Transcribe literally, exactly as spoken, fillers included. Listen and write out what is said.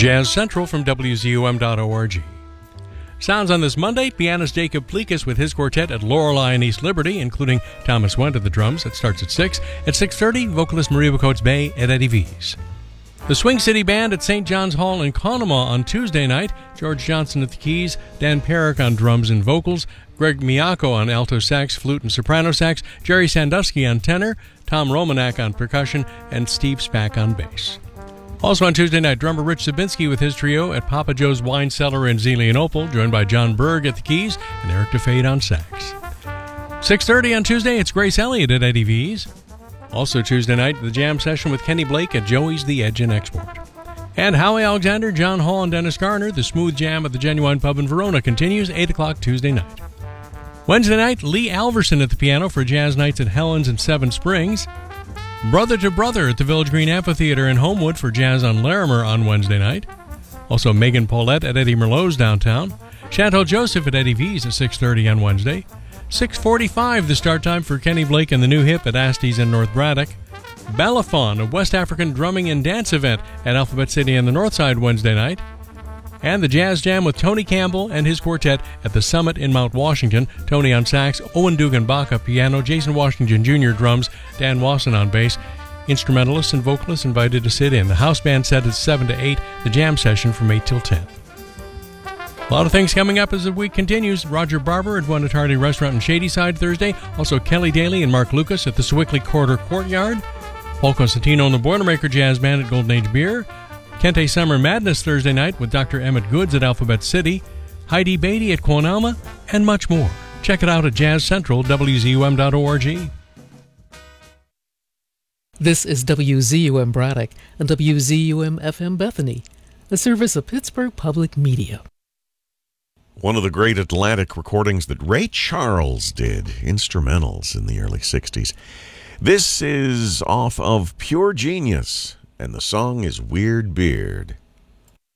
Jazz Central from W Z U M dot org. Sounds on this Monday, pianist Jacob Plikas with his quartet at Lorelei in East Liberty, including Thomas Wendt at the drums. That starts at six. At six thirty, vocalist Maria Coates Bay at Eddie V's. The Swing City Band at Saint John's Hall in Conemaugh on Tuesday night. George Johnson at the keys, Dan Perrick on drums and vocals, Greg Miyako on alto sax, flute, and soprano sax, Jerry Sandusky on tenor, Tom Romanak on percussion, and Steve Spack on bass. Also on Tuesday night, drummer Rich Zabinski with his trio at Papa Joe's Wine Cellar in Zelienople, joined by John Berg at the keys and Eric DeFade on sax. six thirty on Tuesday, it's Grace Elliott at Eddie V's. Also Tuesday night, the jam session with Kenny Blake at Joey's The Edge in Export. And Howie Alexander, John Hall, and Dennis Garner, the smooth jam at the Genuine Pub in Verona continues, eight o'clock Tuesday night. Wednesday night, Lee Alverson at the piano for jazz nights at Helen's and Seven Springs. Brother to Brother at the Village Green Amphitheater in Homewood for jazz on Larimer on Wednesday night. Also Megan Paulette at Eddie Merlot's downtown. Chantal Joseph at Eddie V's at six thirty on Wednesday. six forty-five the start time for Kenny Blake and the New Hip at Astee's in North Braddock. Balafon, a West African drumming and dance event at Alphabet City in the North Side Wednesday night. And the Jazz Jam with Tony Campbell and his quartet at the Summit in Mount Washington. Tony on sax, Owen Dugan-Baca piano, Jason Washington Junior drums, Dan Wasson on bass. Instrumentalists and vocalists invited to sit in. The house band set at seven to eight, the jam session from eight till ten. A lot of things coming up as the week continues. Roger Barber at Guanatardi Restaurant in Shadyside Thursday. Also Kelly Daly and Mark Lucas at the Sewickley Quarter Courtyard. Paul Costantino and the Boilermaker Jazz Band at Golden Age Beer. Kente Summer Madness Thursday night with Doctor Emmett Goods at Alphabet City. Heidi Beatty at Quonama, and much more. Check it out at Jazz Central, W Z U M dot org. This is W Z U M Braddock and W Z U M F M Bethany, a service of Pittsburgh Public Media. One of the great Atlantic recordings that Ray Charles did, instrumentals in the early sixties. This is off of Pure Genius, and the song is Weird Beard.